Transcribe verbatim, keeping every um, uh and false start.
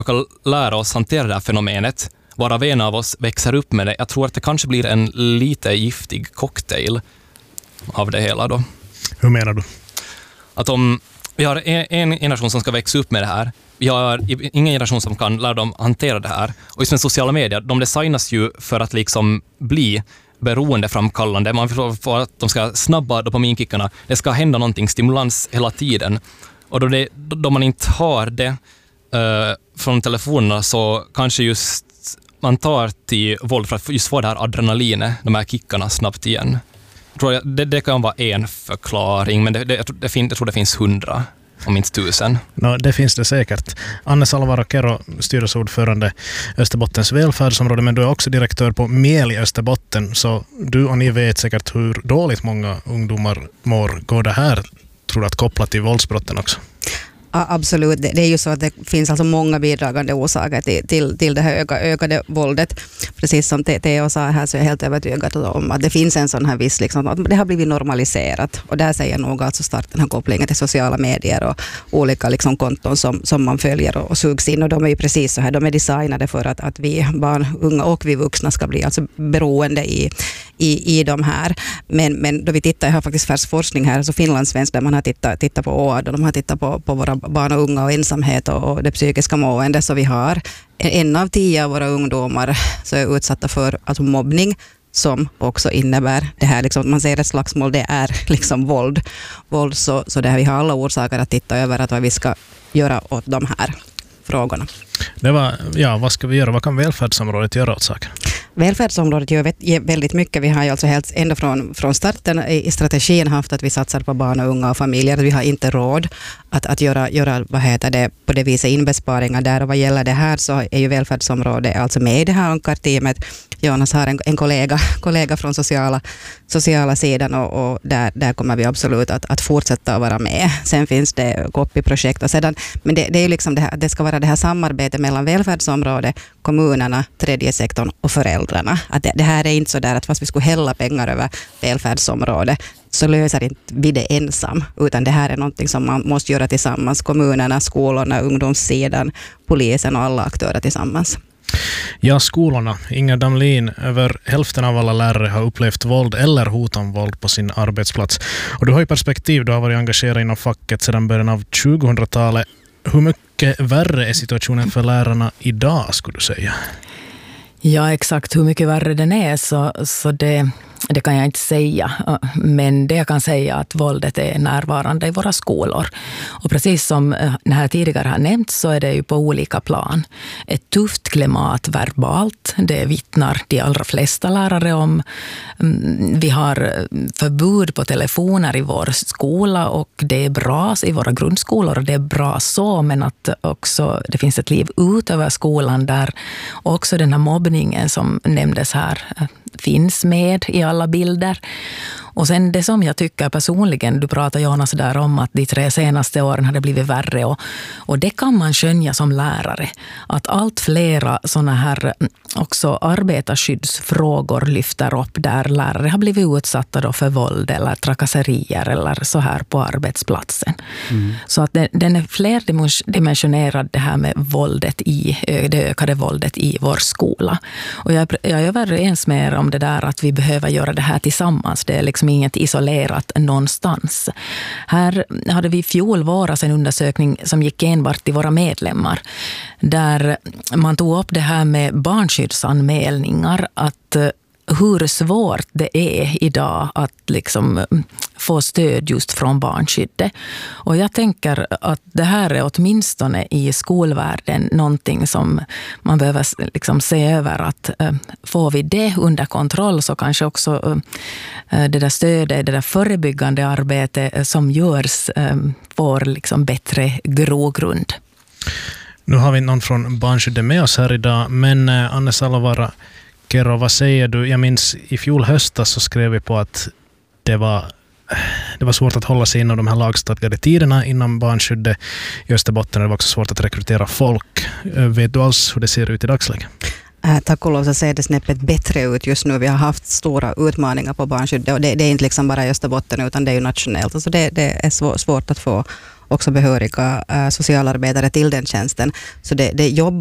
kan lära oss hantera det här fenomenet, varav en av oss växer upp med det. Jag tror att det kanske blir en lite giftig cocktail av det hela då. Hur menar du? Att om vi har en, en generation som ska växa upp med det här, vi har ingen generation som kan lära dem hantera det här. Och just med sociala medier, de designas ju för att liksom bli beroendeframkallande. Man förstår för att de ska snabba dopaminkickarna. Det ska hända någonting, stimulans hela tiden. Och då, det, då man inte har det uh, från telefonerna, så kanske just man tar till våld för att just få det här adrenalinet, de här kickarna snabbt igen. Tror jag, det, det kan vara en förklaring, men det, det, jag, tror, det fin, jag tror det finns hundra, om inte tusen. No, det finns det säkert. Anne Salvara Kero, styrelseordförande Österbottens välfärdsområde, men du är också direktör på Mel i Österbotten, så du och ni vet säkert hur dåligt många ungdomar mår. Går det här, tror du, att koppla till våldsbrotten också? Ja, absolut. Det är ju så att det finns alltså många bidragande orsaker till, till, till det här öka, ökade våldet. Precis som Theo sa här, så är jag helt övertygad om att det finns en sån här viss, liksom, att det har blivit normaliserat. Och där säger jag nog alltså starta den här kopplingen till sociala medier och olika liksom, konton som, som man följer och, och sugs in. Och de är ju precis så här, de är designade för att, att vi barn, unga och vi vuxna ska bli alltså beroende i, i, i de här. Men, men då vi tittar, jag har faktiskt färsk forskning här, så Finlandssvensk, där man har tittat, tittat på O A D och de har tittat på, på våra barn och unga och ensamhet och, och det psykiska mående, så vi har en av tio av våra ungdomar så är utsatta för alltså mobbning, som också innebär det här, liksom, man säger ett slagsmål, det är liksom våld. våld så, så det här, vi har alla orsaker att titta över att vad vi ska göra åt de här frågorna. Det var, ja, vad ska vi göra? Vad kan välfärdsområdet göra åt saker? Välfärdsområdet gör väldigt mycket. Vi har ju alltså helt ända från, från starten i strategin haft att vi satsar på barn och unga och familjer. Vi har inte råd att, att göra, göra vad heter det, på det viset inbesparingar där. Och vad gäller det här så är ju välfärdsområdet alltså med i det här Ankar-teamet. Jonas har en, en kollega, kollega från sociala, sociala sidan och, och där, där kommer vi absolut att, att fortsätta att vara med. Sen finns det Koppi-projekt och sedan, men det, det är ju liksom det här, det ska vara det här samarbetet mellan välfärdsområdet, kommunerna, tredje sektorn och föräldrarna. Att det, det här är inte så där att fast vi skulle hälla pengar över välfärdsområdet så löser inte vi det ensam, utan det här är någonting som man måste göra tillsammans. Kommunerna, skolorna, ungdomssidan, polisen och alla aktörer tillsammans. Ja, skolorna. Inger Damlin, över hälften av alla lärare har upplevt våld eller hot om våld på sin arbetsplats. Och du har ju perspektiv, du har varit engagerad inom facket sedan början av tjugohundratalet. Hur mycket värre är situationen för lärarna idag, skulle du säga? Ja, exakt hur mycket värre den är så, så det, det kan jag inte säga. Men det jag kan säga är att våldet är närvarande i våra skolor. Och precis som det här tidigare har nämnt så är det ju på olika plan. Ett tufft klimat verbalt, det vittnar de allra flesta lärare om. Vi har förbud på telefoner i vår skola och det är bra i våra grundskolor och det är bra så, men att också det finns ett liv utöver skolan där också den här mobbningen som nämndes här finns med i alla bilder. Och sen det som jag tycker personligen, du pratar Jonas där om att de tre senaste åren har det blivit värre och, och det kan man skönja som lärare. Att allt flera sådana här också arbetarskyddsfrågor lyfter upp där lärare har blivit utsatta då för våld eller trakasserier eller så här på arbetsplatsen. Mm. Så att det, den är flerdimensionerad det här med våldet i, det ökade våldet i vår skola. Och jag, jag är överens med er om det där att vi behöver göra det här tillsammans. Det är liksom inget isolerat någonstans. Här hade vi i fjol våras en undersökning som gick enbart till våra medlemmar. Där man tog upp det här med barnskyddsanmälningar, att hur svårt det är idag att liksom få stöd just från barnskyddet. Och jag tänker att det här är åtminstone i skolvärlden någonting som man behöver liksom se över, att äh, får vi det under kontroll så kanske också äh, det där stödet, det där förebyggande arbetet som görs äh, får liksom bättre grogrund. Nu har vi någon från barnskyddet med oss här idag, men äh, Anne Salvara Kero, vad säger du? Jag minns i fjol höstas så skrev vi på att det var, det var svårt att hålla sig inom de här lagstadgade tiderna inom barnskyddet i Österbotten. Det var också svårt att rekrytera folk. Vet du alls hur det ser ut i dagsläget? Äh, tack och lov så ser det snäppet bättre ut just nu. Vi har haft stora utmaningar på barnskyddet och det, det är inte liksom bara i Österbotten utan det är ju nationellt. Alltså det, det är svår, svårt att få också behöriga äh, socialarbetare till den tjänsten. Så det, det jobb